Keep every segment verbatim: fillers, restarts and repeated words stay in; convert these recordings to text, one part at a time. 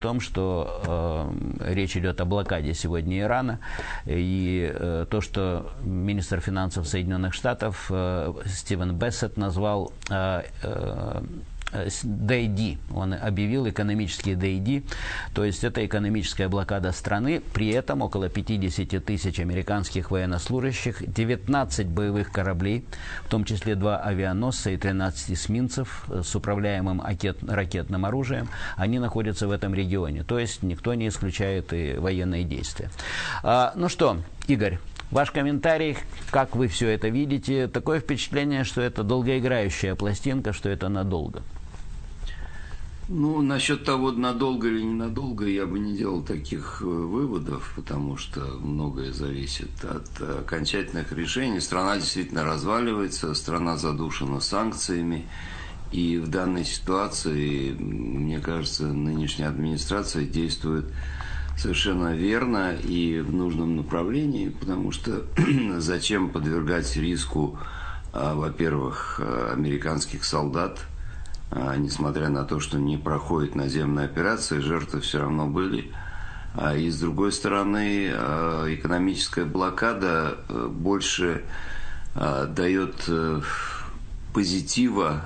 о том, что э, речь идет о блокаде сегодня Ирана, и э, то, что министр финансов Соединенных Штатов э, Стивен Бессет назвал э, э, ди ди, он объявил экономический ди ди, то есть это экономическая блокада страны, при этом около пятьдесят тысяч американских военнослужащих, девятнадцать боевых кораблей, в том числе два авианосца и тринадцать эсминцев с управляемым ракетным оружием, они находятся в этом регионе, то есть никто не исключает и военные действия. А, ну что, Игорь, ваш комментарий, как вы все это видите? Такое впечатление, что это долгоиграющая пластинка, что это надолго. Ну, насчет того, надолго или ненадолго, я бы не делал таких выводов, потому что многое зависит от окончательных решений. Страна действительно разваливается, страна задушена санкциями. И в данной ситуации, мне кажется, нынешняя администрация действует совершенно верно и в нужном направлении, потому что зачем подвергать риску, во-первых, американских солдат, несмотря на то, что не проходит наземная операция, жертвы все равно были. И с другой стороны, экономическая блокада больше дает позитива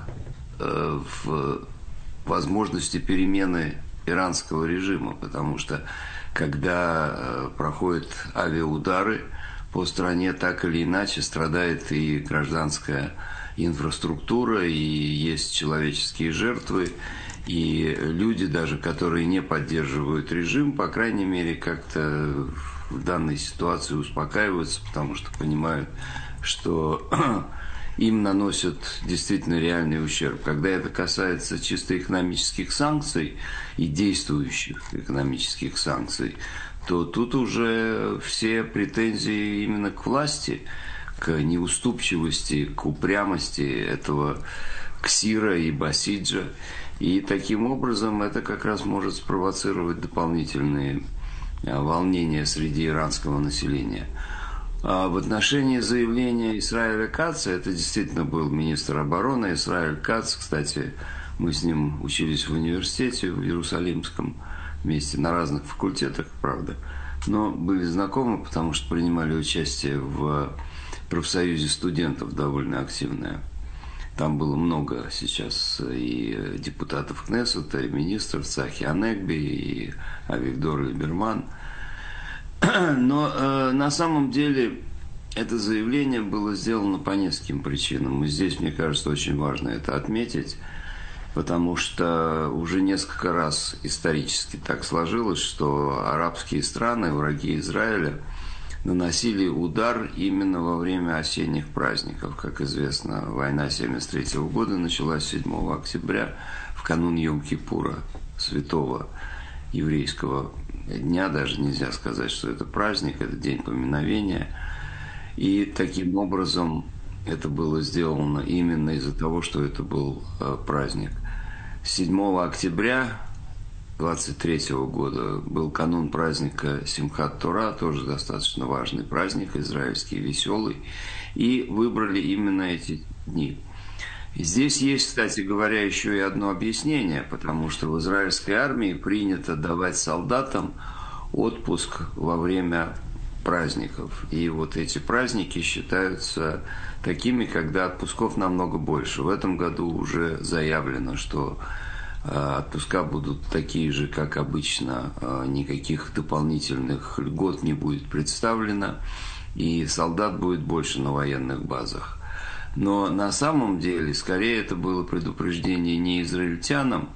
в возможности перемены иранского режима, потому что когда проходят авиаудары по стране, так или иначе страдает и гражданская инфраструктура, и есть человеческие жертвы, и люди, даже которые не поддерживают режим, по крайней мере, как-то в данной ситуации успокаиваются, потому что понимают, что им наносят действительно реальный ущерб. Когда это касается чисто экономических санкций и действующих экономических санкций, то тут уже все претензии именно к власти, к неуступчивости, к упрямости этого Ксира и Басиджа. И таким образом это как раз может спровоцировать дополнительные волнения среди иранского населения. А в отношении заявления Исраэля Каца, это действительно был министр обороны Исраэль Кац, кстати, мы с ним учились в университете в Иерусалимском вместе, на разных факультетах, правда, но были знакомы, потому что принимали участие в профсоюзе студентов довольно активное. Там было много сейчас и депутатов Кнессета, и министров Цахи Анегби, и Авигдор Либерман. Но э, на самом деле это заявление было сделано по нескольким причинам. И здесь, мне кажется, очень важно это отметить, потому что уже несколько раз исторически так сложилось, что арабские страны, враги Израиля, наносили удар именно во время осенних праздников. Как известно, война семьдесят третьего года началась седьмого октября, в канун Йом-Кипура, святого еврейского дня, даже нельзя сказать, что это праздник, это день поминовения. И таким образом это было сделано именно из-за того, что это был э, праздник. седьмого октября двадцать третьего года был канун праздника Симхат Тора, тоже достаточно важный праздник, израильский, веселый, и выбрали именно эти дни. И здесь есть, кстати говоря, еще и одно объяснение, потому что в израильской армии принято давать солдатам отпуск во время праздников. И вот эти праздники считаются такими, когда отпусков намного больше. В этом году уже заявлено, что отпуска будут такие же, как обычно, никаких дополнительных льгот не будет представлено, и солдат будет больше на военных базах. Но на самом деле, скорее, это было предупреждение не израильтянам,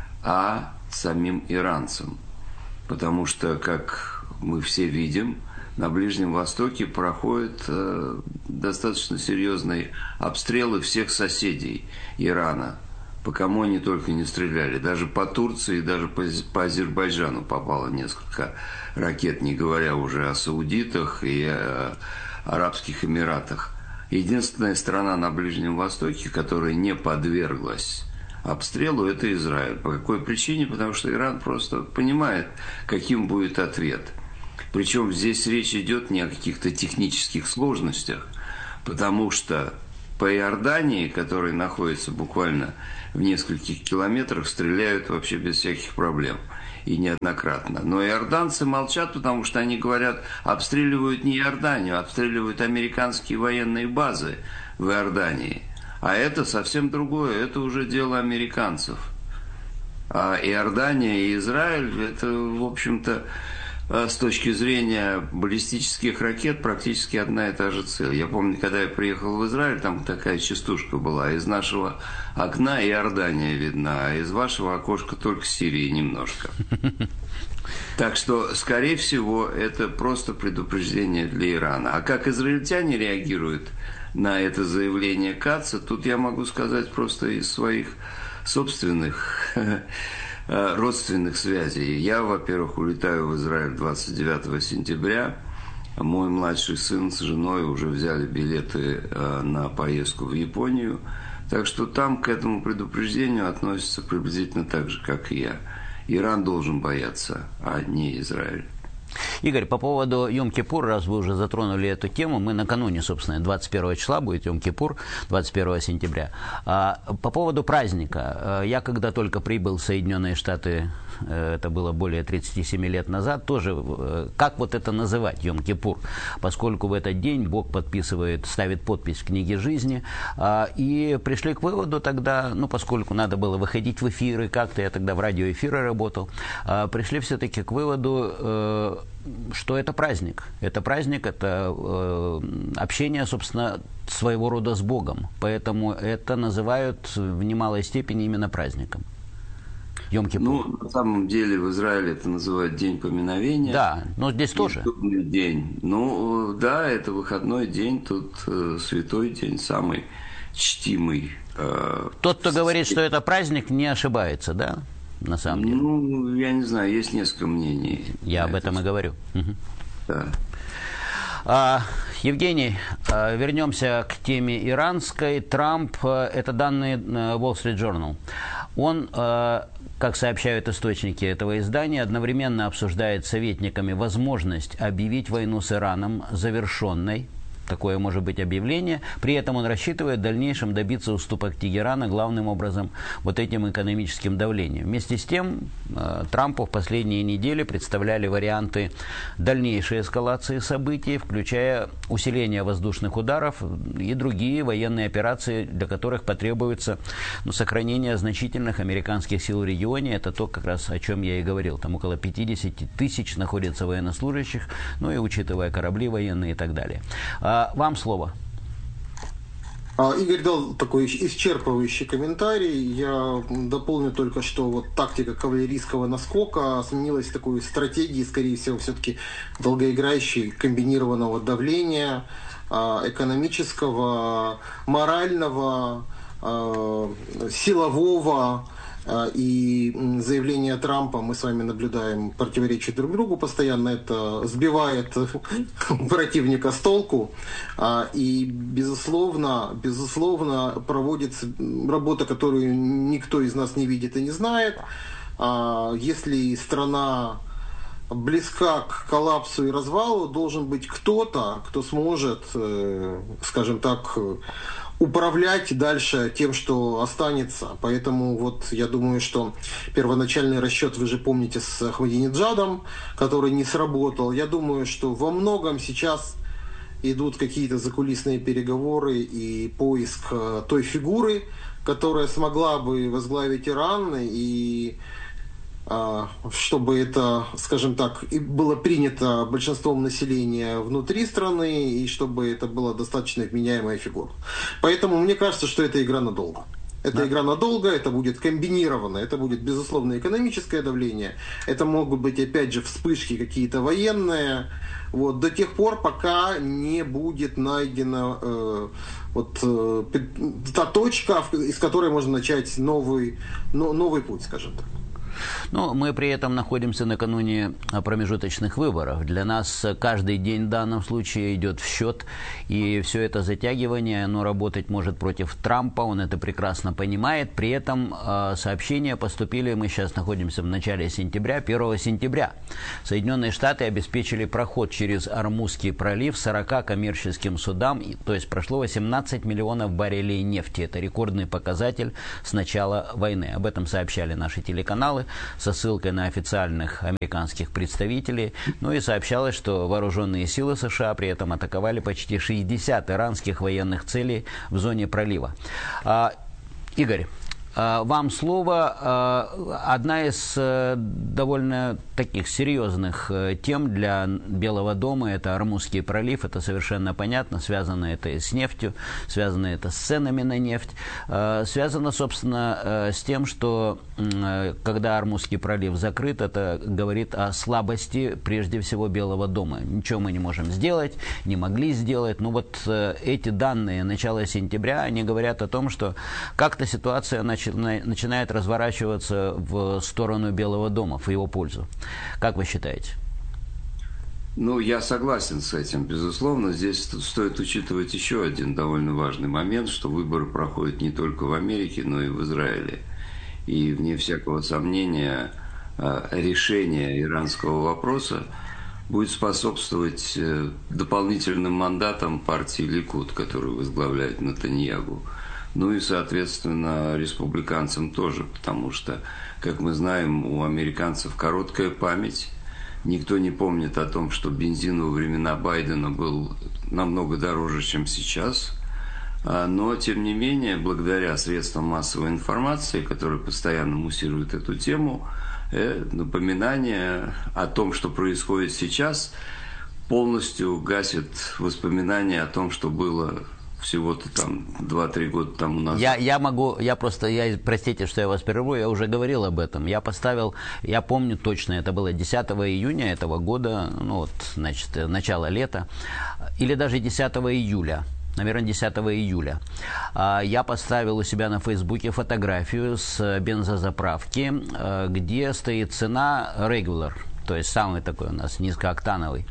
а самим иранцам. Потому что, как мы все видим, на Ближнем Востоке проходят э, достаточно серьезные обстрелы всех соседей Ирана. По кому они только не стреляли. Даже по Турции, даже по, по Азербайджану попало несколько ракет, не говоря уже о саудитах и о Арабских Эмиратах. Единственная страна на Ближнем Востоке, которая не подверглась обстрелу, это Израиль. По какой причине? Потому что Иран просто понимает, каким будет ответ. Причем здесь речь идет не о каких-то технических сложностях, потому что по Иордании, которая находится буквально в нескольких километрах, стреляют вообще без всяких проблем. и неоднократно. Но иорданцы молчат, потому что они говорят, обстреливают не Иорданию, обстреливают американские военные базы в Иордании. А это совсем другое, это уже дело американцев. А Иордания и Израиль, это, в общем-то, с точки зрения баллистических ракет практически одна и та же цель. Я помню, когда я приехал в Израиль, там такая частушка была. Из нашего окна Иордания видна, а из вашего окошка только Сирии немножко. Так что, скорее всего, это просто предупреждение для Ирана. А как израильтяне реагируют на это заявление Катца, тут я могу сказать просто из своих собственных родственных связей. Я, во-первых, улетаю в Израиль двадцать девятого сентября. Мой младший сын с женой уже взяли билеты на поездку в Японию. Так что там к этому предупреждению относятся приблизительно так же, как и я. Иран должен бояться, а не Израиль. Игорь, по поводу Йом-Кипур, раз вы уже затронули эту тему, мы накануне, собственно, двадцать первого числа будет Йом-Кипур, двадцать первого сентября. А, по поводу праздника, я когда только прибыл в Соединенные Штаты, это было более тридцати семи лет назад, тоже, как вот это называть, Йом-Кипур, поскольку в этот день Бог подписывает, ставит подпись в книге жизни, а, и пришли к выводу тогда, ну, поскольку надо было выходить в эфиры, как-то я тогда в радиоэфиры работал, а, пришли все-таки к выводу, что это праздник. Это праздник, это э, общение, собственно, своего рода с Богом. Поэтому это называют в немалой степени именно праздником. Йом-Кипур. Ну, на самом деле в Израиле это называют День поминовения. Да, но здесь тоже. День. Ну, да, это выходной день, тут э, святой день, самый чтимый. Э, Тот, кто говорит, что это праздник, не ошибается, да? На самом деле. Ну, я не знаю, есть несколько мнений. Я об этом и говорю. Угу. Да. А, Евгений, а, вернемся к теме иранской. Трамп, а, это данные Wall Street Journal. Он, а, как сообщают источники этого издания, одновременно обсуждает с советниками возможность объявить войну с Ираном завершенной. Такое может быть объявление. При этом он рассчитывает в дальнейшем добиться уступок Тегерана, главным образом, вот этим экономическим давлением. Вместе с тем, э, Трампу в последние недели представляли варианты дальнейшей эскалации событий, включая усиление воздушных ударов и другие военные операции, для которых потребуется, ну, сохранение значительных американских сил в регионе. Это то, как раз о чем я и говорил. Там около пятидесяти тысяч находится военнослужащих, ну и учитывая корабли военные и так далее. Вам слово. Игорь дал такой исчерпывающий комментарий. Я дополню только, что вот тактика кавалерийского наскока сменилась в такой стратегии, скорее всего, все-таки долгоиграющей, комбинированного давления, экономического, морального, силового. И заявление Трампа, мы с вами наблюдаем, противоречит друг другу постоянно, это сбивает противника с толку. И, безусловно, безусловно, проводится работа, которую никто из нас не видит и не знает. Если страна близка к коллапсу и развалу, должен быть кто-то, кто сможет, скажем так, управлять дальше тем, что останется. Поэтому вот я думаю, что первоначальный расчет, вы же помните, с Ахмадинеджадом, который не сработал. Я думаю, что во многом сейчас идут какие-то закулисные переговоры и поиск той фигуры, которая смогла бы возглавить Иран, и чтобы это, скажем так, было принято большинством населения внутри страны, и чтобы это была достаточно вменяемая фигура. Поэтому мне кажется, что это игра надолго. Это да. игра надолго, это будет комбинировано, это будет, безусловно, экономическое давление, это могут быть, опять же, вспышки какие-то военные, вот, до тех пор, пока не будет найдена э, вот, э, та точка, из которой можно начать новый, но, новый путь, скажем так. Но мы при этом находимся накануне промежуточных выборов. Для нас каждый день в данном случае идет в счет, и все это затягивание, оно работать может против Трампа, он это прекрасно понимает. При этом сообщения поступили, мы сейчас находимся в начале сентября, первого сентября. Соединенные Штаты обеспечили проход через Ормузский пролив сорока коммерческим судам, то есть прошло восемнадцать миллионов баррелей нефти. Это рекордный показатель с начала войны. Об этом сообщали наши телеканалы. со ссылкой на официальных американских представителей. Ну и сообщалось, что вооруженные силы США при этом атаковали почти шестьдесят иранских военных целей в зоне пролива. А, Игорь, вам слово. Одна из довольно таких серьезных тем для Белого дома – это Ормузский пролив. Это совершенно понятно. Связано это и с нефтью, связано это с ценами на нефть. Связано, собственно, с тем, что когда Ормузский пролив закрыт, это говорит о слабости, прежде всего, Белого дома. Ничего мы не можем сделать, не могли сделать. Но вот эти данные начала сентября, они говорят о том, что как-то ситуация начала начинает разворачиваться в сторону Белого дома, в его пользу. Как вы считаете? Ну, я согласен с этим, безусловно. Здесь стоит учитывать еще один довольно важный момент, что выборы проходят не только в Америке, но и в Израиле. И, вне всякого сомнения, решение иранского вопроса будет способствовать дополнительным мандатам партии Ликуд, которую возглавляет Нетаньяху. Ну и, соответственно, республиканцам тоже, потому что, как мы знаем, у американцев короткая память. Никто не помнит о том, что бензин во времена Байдена был намного дороже, чем сейчас. Но, тем не менее, благодаря средствам массовой информации, которые постоянно муссируют эту тему, напоминание о том, что происходит сейчас, полностью гасит воспоминания о том, что было всего-то там два-три года тому назад. Я, я могу, я просто, я, простите, что я вас прерву, я уже говорил об этом. Я поставил, я помню точно, это было десятого июня этого года, ну вот, значит, начало лета, или даже десятого июля. Наверное, десятого июля. Я поставил у себя на Фейсбуке фотографию с бензозаправки, где стоит цена regular, то есть самый такой у нас низкооктановый,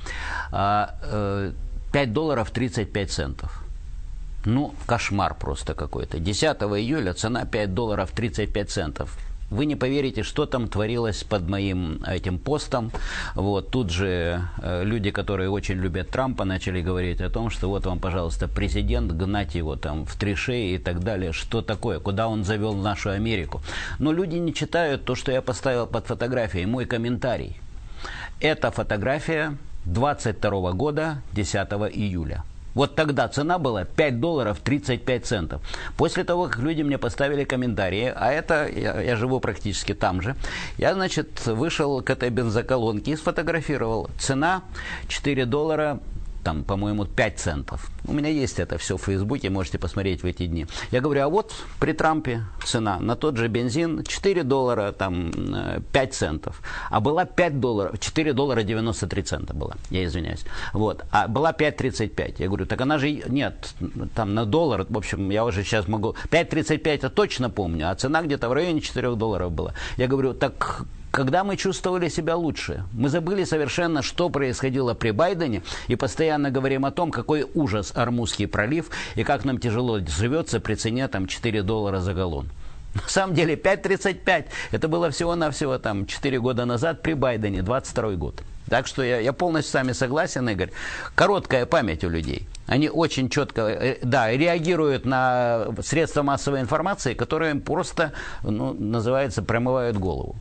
пять долларов тридцать пять центов. Ну, кошмар просто какой-то. десятого июля цена пять долларов тридцать пять центов. Вы не поверите, что там творилось под моим этим постом. Вот, тут же э, люди, которые очень любят Трампа, начали говорить о том, что вот вам, пожалуйста, президент, гнать его там в три шеи и так далее. Что такое? Куда он завел нашу Америку? Но люди не читают то, что я поставил под фотографией, мой комментарий. Это фотография двадцать второго года, десятого июля. Вот тогда цена была пять долларов тридцать пять центов. После того, как люди мне поставили комментарии, а это, я, я живу практически там же, я, значит, вышел к этой бензоколонке и сфотографировал. Цена четыре доллара, там, по-моему, пять центов. У меня есть это все в Фейсбуке, можете посмотреть в эти дни. Я говорю, а вот при Трампе цена на тот же бензин четыре доллара, там, пять центов. А была пять долларов, четыре доллара девяносто три цента была, я извиняюсь. Вот. А была пять тридцать пять. Я говорю, так она же, нет, там на доллар, в общем, я уже сейчас могу, пять тридцать пять я точно помню, а цена где-то в районе четыре долларов была. Я говорю, так... Когда мы чувствовали себя лучше, мы забыли совершенно, что происходило при Байдене, и постоянно говорим о том, какой ужас Ормузский пролив, и как нам тяжело живется при цене там, четыре доллара за галлон. На самом деле пять тридцать пять, это было всего-навсего там, четыре года назад при Байдене, двадцать второй год. Так что я, я полностью с вами согласен, Игорь. Короткая память у людей. Они очень четко, да, реагируют на средства массовой информации, которые им просто, ну, называется, промывают голову.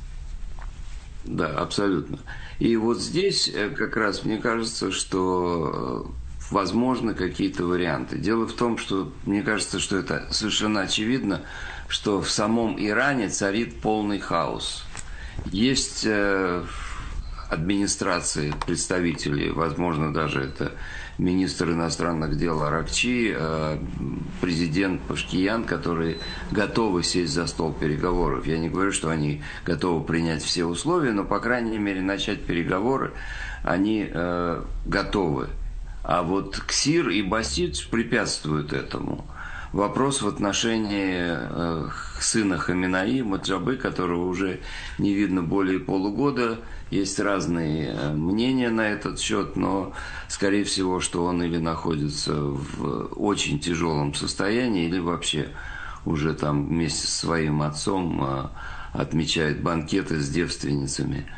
Да, абсолютно. И вот здесь как раз мне кажется, что возможны какие-то варианты. Дело в том, что мне кажется, что это совершенно очевидно, что в самом Иране царит полный хаос. Есть администрации, представители, возможно, даже это министр иностранных дел Аракчи, президент Пашкиян, которые готовы сесть за стол переговоров. Я не говорю, что они готовы принять все условия, но, по крайней мере, начать переговоры они э, готовы. А вот Ксир и Басид препятствуют этому. Вопрос в отношении э, сына Хаминаи, Маджабы, которого уже не видно более полугода. Есть разные э, мнения на этот счет, но, скорее всего, что он или находится в очень тяжелом состоянии, или вообще уже там вместе со своим отцом э, отмечает банкеты с девственницами.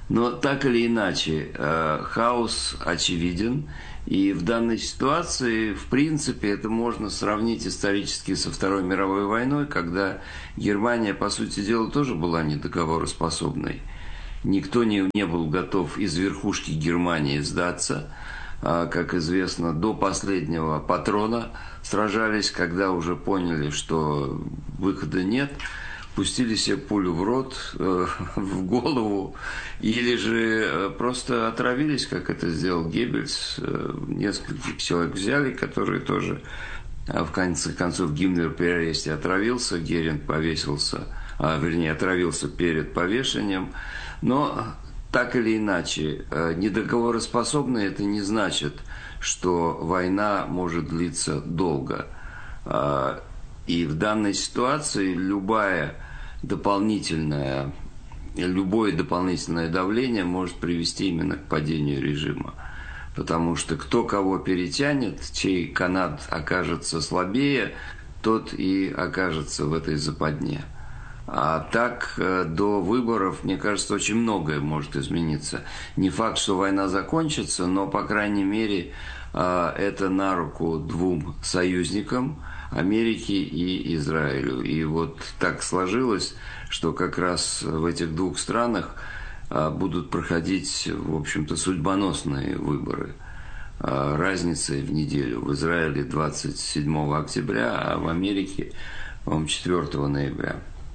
Но так или иначе, хаос очевиден. И в данной ситуации, в принципе, это можно сравнить исторически со Второй мировой войной, когда Германия, по сути дела, тоже была недоговороспособной. Никто не, не был готов из верхушки Германии сдаться. Как известно, до последнего патрона сражались, когда уже поняли, что выхода нет. Пустили себе пулю в рот, э, в голову, или же просто отравились, как это сделал Геббельс. Э, нескольких человек взяли, которые тоже, э, в конце концов, Гиммлер при аресте отравился, Геринг повесился, а, вернее, отравился перед повешением. Но так или иначе, э, недоговороспособны это не значит, что война может длиться долго. Э, и в данной ситуации любая дополнительное, любое дополнительное давление может привести именно к падению режима. Потому что кто кого перетянет, чей канат окажется слабее, тот и окажется в этой западне. А так, до выборов, мне кажется, очень многое может измениться. Не факт, что война закончится, но, по крайней мере, это на руку двум союзникам, Америки и Израилю. И вот так сложилось, что как раз в этих двух странах будут проходить, в общем-то, судьбоносные выборы. Разница в неделю. В Израиле двадцать седьмого октября, а в Америке, по-моему, четвёртого ноября.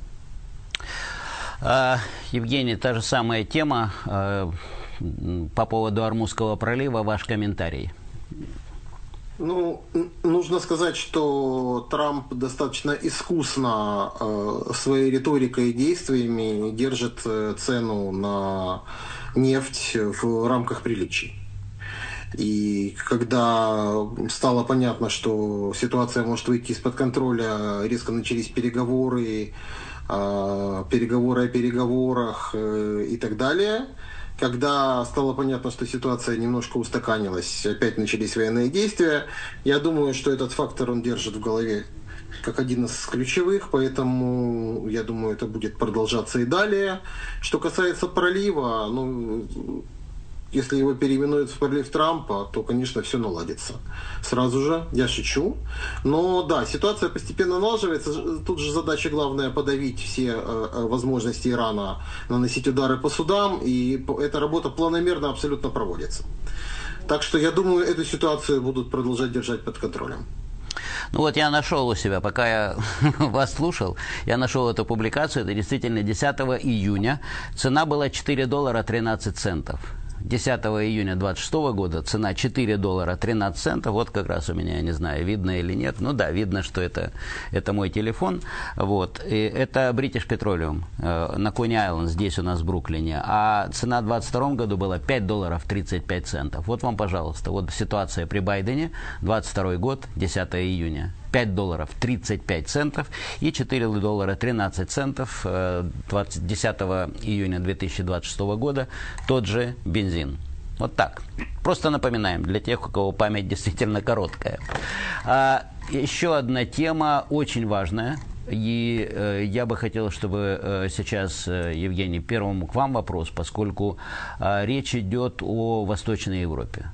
Евгений, та же самая тема по поводу Ормузского пролива. Ваш комментарий. Ну, нужно сказать, что Трамп достаточно искусно э, своей риторикой и действиями держит цену на нефть в рамках приличий. И когда стало понятно, что ситуация может выйти из-под контроля, резко начались переговоры, э, переговоры о переговорах э, и так далее. Когда стало понятно, что ситуация немножко устаканилась, опять начались военные действия, я думаю, что этот фактор он держит в голове как один из ключевых, поэтому я думаю, это будет продолжаться и далее. Что касается пролива, ну, если его переименуют в пролив Трампа, то, конечно, все наладится. Сразу же, я шучу. Но да, ситуация постепенно налаживается. Тут же задача главная подавить все э, возможности Ирана наносить удары по судам. И эта работа планомерно абсолютно проводится. Так что я думаю, эту ситуацию будут продолжать держать под контролем. Ну вот я нашел у себя, пока я вас слушал, я нашел эту публикацию. Это действительно десятого июня. Цена была четыре доллара тринадцать центов. десятого июня двадцать шестого года цена четыре доллара тринадцать центов. Вот как раз у меня, я не знаю, видно или нет. Ну да, видно, что это, это мой телефон. Вот. И это British Petroleum э, на Кони-Айленд, здесь у нас в Бруклине. А цена в двадцать втором году была пять долларов тридцать пять центов. Вот вам, пожалуйста, вот ситуация при Байдене, двадцать второй год, десятого июня. пять долларов тридцать пять центов и четыре доллара тринадцать центов десятого июня две тысячи двадцать шестого года тот же бензин. Вот так. Просто напоминаем для тех, у кого память действительно короткая. А, еще одна тема очень важная. И э, я бы хотел, чтобы э, сейчас, э, Евгений, первому к вам вопрос, поскольку э, речь идет о Восточной Европе.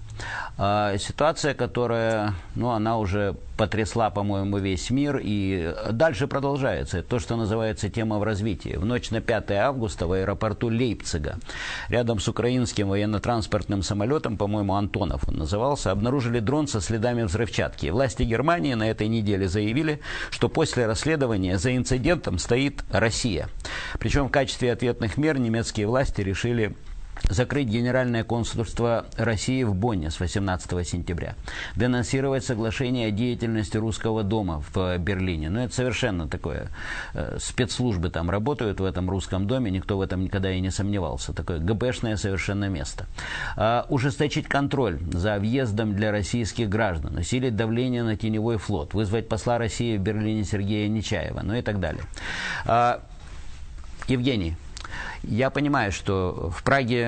Э, ситуация, которая, ну, она уже потрясла, по-моему, весь мир и дальше продолжается. Это то, что называется тема в развитии. В ночь на пятое августа в аэропорту Лейпцига, рядом с украинским военно-транспортным самолетом, по-моему, Антонов он назывался, обнаружили дрон со следами взрывчатки. Власти Германии на этой неделе заявили, что после расследования за инцидентом стоит Россия. Причем в качестве ответных мер немецкие власти решили закрыть Генеральное консульство России в Бонне с восемнадцатого сентября, денонсировать соглашение о деятельности Русского дома в Берлине. Но это совершенно такое, э, спецслужбы там работают в этом Русском доме, никто в этом никогда и не сомневался. Такое ГБшное совершенно место. Э, ужесточить контроль за въездом для российских граждан, усилить давление на теневой флот, вызвать посла России в Берлине Сергея Нечаева, ну и так далее. Э, Евгений, я понимаю, что в Праге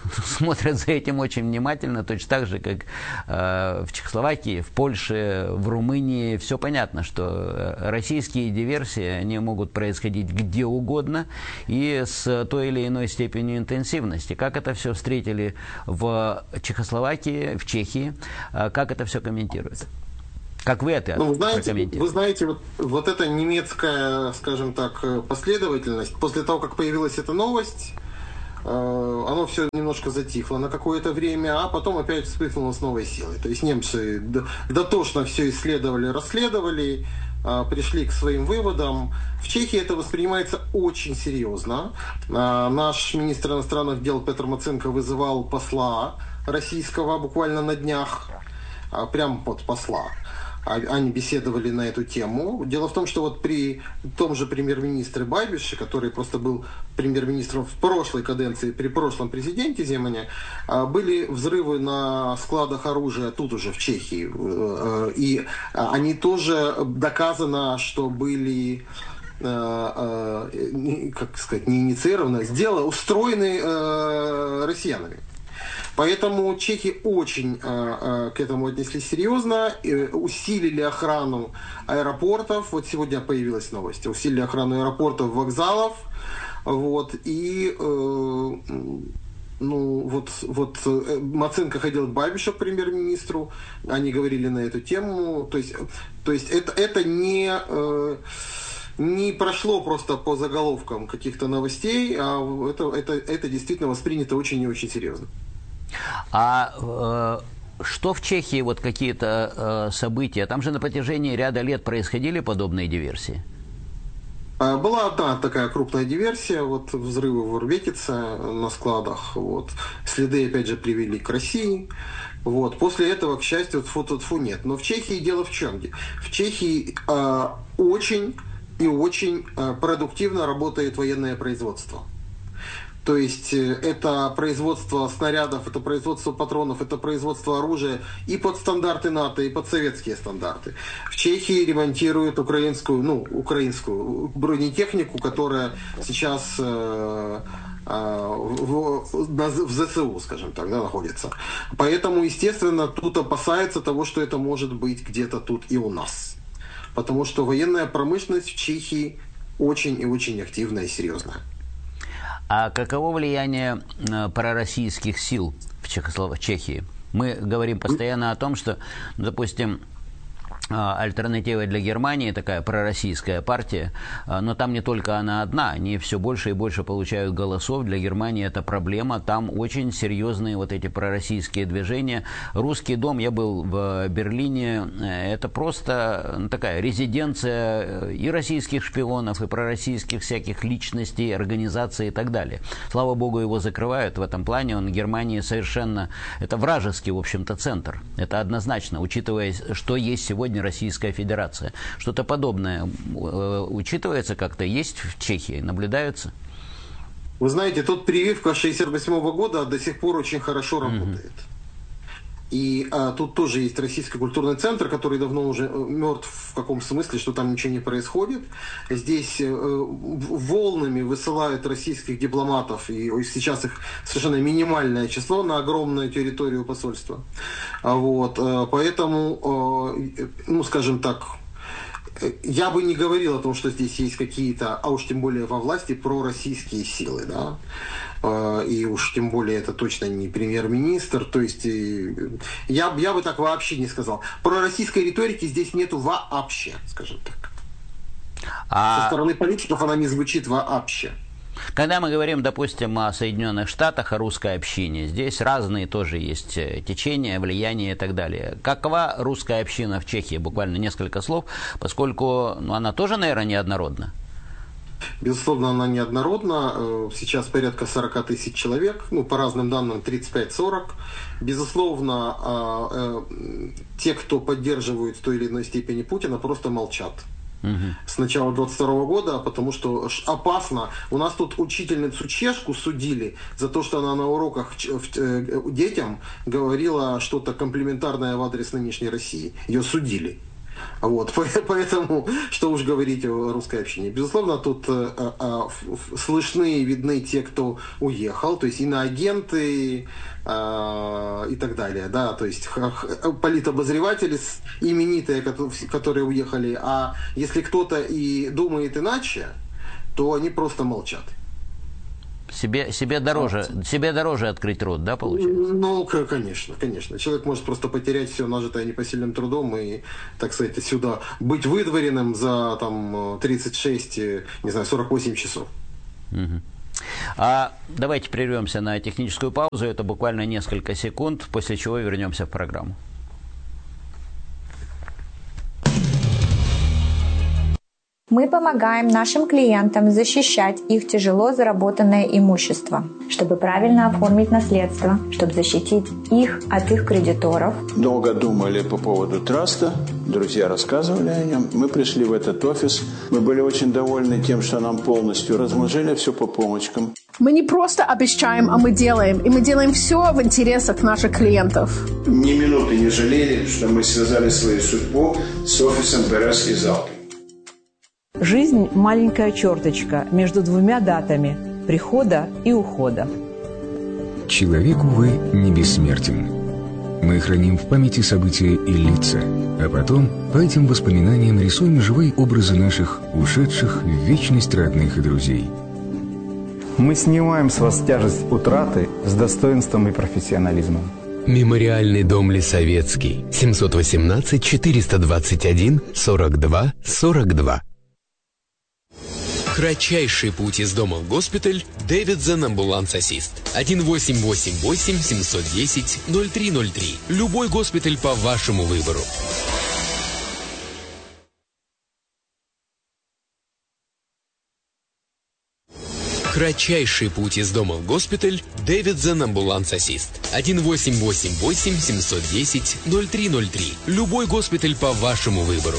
смотрят за этим очень внимательно, точно так же, как э, в Чехословакии, в Польше, в Румынии. Все понятно, что российские диверсии, они могут происходить где угодно и с той или иной степенью интенсивности. Как это все встретили в Чехословакии, в Чехии, как это все комментируют? Как вы это ну, вы знаете, прокомментируете? Вы знаете, вот, вот эта немецкая, скажем так, последовательность, после того, как появилась эта новость, э, оно все немножко затихло на какое-то время, а потом опять вспыхнуло с новой силой. То есть немцы дотошно все исследовали, расследовали, э, пришли к своим выводам. В Чехии это воспринимается очень серьезно. Э, наш министр иностранных дел Петр Маценко вызывал посла российского буквально на днях, э, прямо под посла. Они беседовали на эту тему. Дело в том, что вот при том же премьер-министре Байбише, который просто был премьер-министром в прошлой каденции, при прошлом президенте Земане, были взрывы на складах оружия тут уже в Чехии. И они тоже доказано, что были, как сказать, не инициированы, сделаны, устроены россиянами. Поэтому чехи очень э, к этому отнеслись серьезно, э, усилили охрану аэропортов. Вот сегодня появилась новость. Усилили охрану аэропортов, вокзалов. Вот, и э, ну, вот, вот Маценко ходил к Байбишу, к премьер-министру. Они говорили на эту тему. То есть, то есть это, это не... Э, не прошло просто по заголовкам каких-то новостей, а это, это, это действительно воспринято очень и очень серьезно. А э, что в Чехии, вот какие-то э, события? Там же на протяжении ряда лет происходили подобные диверсии? Была одна такая крупная диверсия, вот взрывы в Урбекице на складах. Вот. Следы, опять же, привели к России. Вот. После этого, к счастью, тьфу-тьфу нет. Но в Чехии дело в чем? В Чехии э, очень и очень э, продуктивно работает военное производство. То есть это производство снарядов, это производство патронов, это производство оружия и под стандарты НАТО, и под советские стандарты. В Чехии ремонтируют украинскую, ну, украинскую бронетехнику, которая сейчас э, э, в, в ЗСУ, скажем так, да, находится. Поэтому, естественно, тут опасается того, что это может быть где-то тут и у нас. Потому что военная промышленность в Чехии очень и очень активная и серьезная. А каково влияние пророссийских сил в Чехослов... Чехии? Мы говорим постоянно о том, что, допустим, альтернатива для Германии такая пророссийская партия, но там не только она одна, они все больше и больше получают голосов. Для Германии это проблема, там очень серьезные вот эти пророссийские движения. Русский дом, я был в Берлине, это просто такая резиденция и российских шпионов, и пророссийских всяких личностей, организаций и так далее. Слава богу, его закрывают в этом плане, он в Германии совершенно, это вражеский, в общем-то, центр. Это однозначно, учитывая, что есть сегодня Российская Федерация. Что-то подобное э, учитывается как-то, есть в Чехии, наблюдается? Вы знаете, тот прививка шестьдесят восьмого года до сих пор очень хорошо работает. Mm-hmm. И а, тут тоже есть Российский культурный центр, который давно уже мертв в каком смысле, что там ничего не происходит. Здесь э, волнами высылают российских дипломатов, и сейчас их совершенно минимальное число на огромную территорию посольства. А вот, э, поэтому, э, ну, скажем так, я бы не говорил о том, что здесь есть какие-то, а уж тем более во власти, пророссийские силы, да. И уж тем более это точно не премьер-министр. То есть я, я бы так вообще не сказал. Пророссийской риторики здесь нету вообще, скажем так. А... Со стороны политиков она не звучит вообще. Когда мы говорим, допустим, о Соединенных Штатах, о русской общине, здесь разные тоже есть течения, влияния и так далее. Какова русская община в Чехии? Буквально несколько слов, поскольку ну, она тоже, наверное, неоднородна. Безусловно, она неоднородна. Сейчас порядка сорок тысяч человек, ну, по разным данным тридцать пять сорок. Безусловно, те, кто поддерживают в той или иной степени Путина, просто молчат. Угу. С начала двадцать второго года, потому что опасно. У нас тут учительницу чешку судили за то, что она на уроках детям говорила что-то комплиментарное в адрес нынешней России. Ее судили. Вот, поэтому, что уж говорить о русской общине. Безусловно, тут а, а, слышны и видны те, кто уехал, то есть иноагенты а, и так далее, да, то есть политобозреватели именитые, которые уехали, а если кто-то и думает иначе, то они просто молчат. Себе, себе, дороже, себе дороже открыть рот, да, получается? Ну, конечно, конечно. Человек может просто потерять все нажитое непосильным трудом и, так сказать, сюда быть выдворенным за там, тридцать шесть, не знаю, сорок восемь часов. Угу. А давайте прервемся на техническую паузу. Это буквально несколько секунд, после чего вернемся в программу. Мы помогаем нашим клиентам защищать их тяжело заработанное имущество, чтобы правильно оформить наследство, чтобы защитить их от их кредиторов. Долго думали по поводу траста, друзья рассказывали о нем. Мы пришли в этот офис, мы были очень довольны тем, что нам полностью разложили все по полочкам. Мы не просто обещаем, а мы делаем. И мы делаем все в интересах наших клиентов. Ни минуты не жалели, что мы связали свою судьбу с офисом Березки Залки. Жизнь – маленькая черточка между двумя датами – прихода и ухода. Человек, увы, не бессмертен. Мы храним в памяти события и лица, а потом по этим воспоминаниям рисуем живые образы наших ушедших в вечность родных и друзей. Мы снимаем с вас тяжесть утраты с достоинством и профессионализмом. Мемориальный дом Лисовецкий. семьсот восемнадцать четыреста двадцать один сорок два сорок два. Кратчайший путь из дома в госпиталь. Davidson Ambulance Assist. один восемь восемь восемь семь один ноль ноль три ноль три. Любой госпиталь по вашему выбору. Кратчайший путь из дома в госпиталь. Davidson Ambulance Assist. один восемь восемь восемь семь один ноль ноль три ноль три. Любой госпиталь по вашему выбору.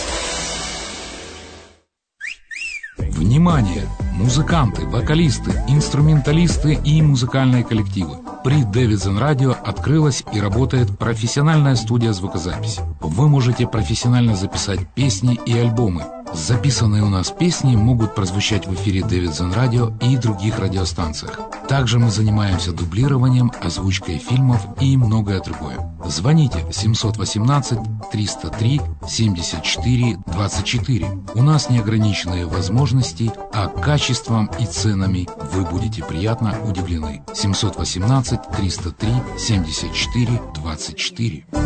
Внимание! Музыканты, вокалисты, инструменталисты и музыкальные коллективы. При Davidson Radio открылась и работает профессиональная студия звукозаписи. Вы можете профессионально записать песни и альбомы. Записанные у нас песни могут прозвучать в эфире Davidson Radio и других радиостанциях. Также мы занимаемся дублированием, озвучкой фильмов и многое другое. Звоните семь один восемь триста три семьдесят четыре двадцать четыре. У нас неограниченные возможности, а качеством и ценами вы будете приятно удивлены. семь один восемь триста три семьдесят четыре двадцать четыре.